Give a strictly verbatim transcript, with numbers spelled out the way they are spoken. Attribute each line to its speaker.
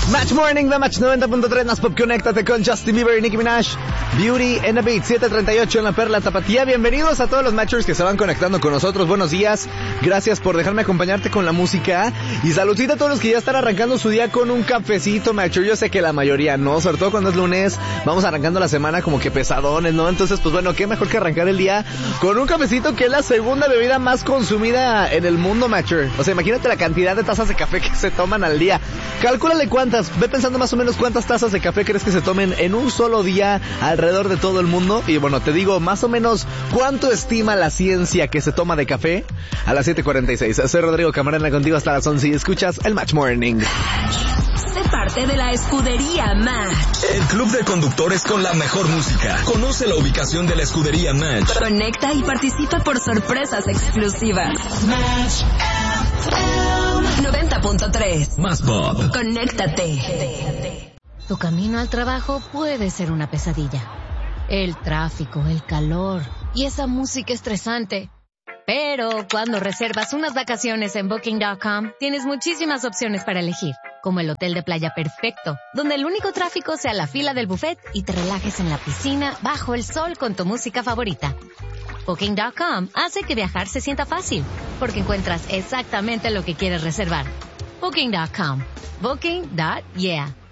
Speaker 1: Match Morning de Match noventa punto tres, más pop, conéctate con Justin Bieber y Nicki Minaj. Beauty and the Beat, siete treinta y ocho en la Perla Tapatía. Bienvenidos a todos los Matchers que se van conectando con nosotros. Buenos días, gracias por dejarme acompañarte con la música. Y saludcita a todos los que ya están arrancando su día con un cafecito, Matcher. Yo sé que la mayoría no, sobre todo cuando es lunes, vamos arrancando la semana como que pesadones, ¿no? Entonces, pues bueno, qué mejor que arrancar el día con un cafecito, que es la segunda bebida más consumida en el mundo, Matcher. O sea, imagínate la cantidad de tazas de café que se toman al día. Calcúlale cuántas. Ve pensando más o menos cuántas tazas de café crees que se tomen en un solo día alrededor de todo el mundo. Y bueno, te digo más o menos cuánto estima la ciencia que se toma de café a las siete cuarenta y seis. Soy Rodrigo Camarena contigo hasta las once y escuchas el Match Morning.
Speaker 2: Sé parte de la escudería Match,
Speaker 3: el club de conductores con la mejor música. Conoce la ubicación de la escudería Match.
Speaker 2: Conecta y participa por sorpresas exclusivas. Match noventa punto tres.
Speaker 3: Más pop.
Speaker 2: Conéctate.
Speaker 4: Tu camino al trabajo puede ser una pesadilla. El tráfico, el calor y esa música estresante. Pero cuando reservas unas vacaciones en Booking punto com, tienes muchísimas opciones para elegir, como el hotel de playa perfecto, donde el único tráfico sea la fila del buffet y te relajes en la piscina bajo el sol con tu música favorita. Booking punto com hace que viajar se sienta fácil, porque encuentras exactamente lo que quieres reservar. Booking punto com. Booking. Yeah.